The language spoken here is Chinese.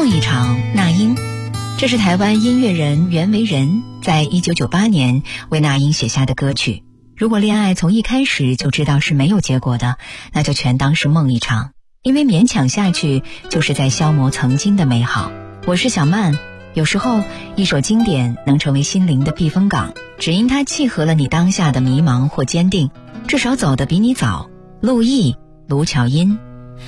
梦一场，那英。这是台湾音乐人袁惟仁在1998年为那英写下的歌曲。如果恋爱从一开始就知道是没有结果的，那就全当是梦一场，因为勉强下去就是在消磨曾经的美好。我是小曼，有时候一首经典能成为心灵的避风港，只因它契合了你当下的迷茫或坚定，至少走得比你早。陆毅、卢巧音。